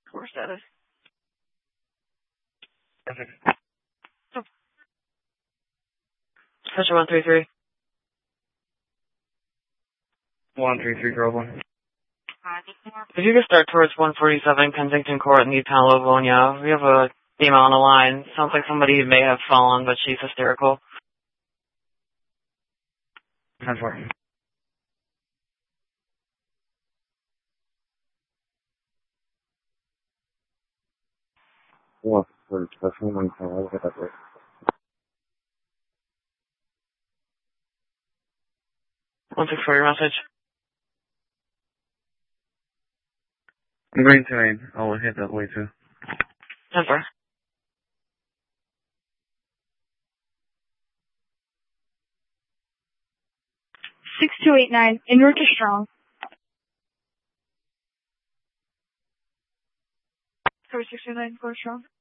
Core status. Perfect. Session 133. 133 Groveland. If you could start towards 147 Kensington Court in Newtown, Livonia, we have a female on the line. Sounds like somebody may have fallen, but she's hysterical. 10-4. Well, for someone, I'll get that way. One six for your message. I'm going to aim. I'll hit that way too. 10-4. 6289, en route to Strong. Cover 629, go Strong.